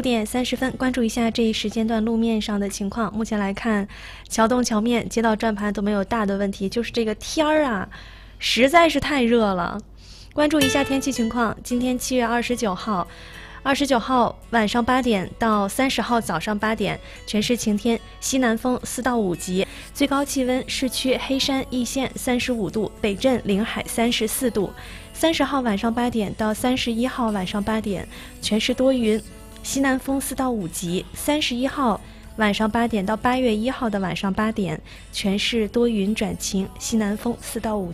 点30分，关注一下这一时间段路面上的情况。目前来看，桥东桥面街道转盘都没有大的问题，就是这个天儿啊，实在是太热了。关注一下天气情况，今天7月29号。29号晚上8点到30号早上8点，全市晴天，西南风4到5级，最高气温市区黑山易县35度，北镇临海34度。30号晚上8点到31号晚上8点，全市多云，西南风4到5级。31号晚上8点到8月1号的晚上8点，全市多云转晴，西南风4到5级。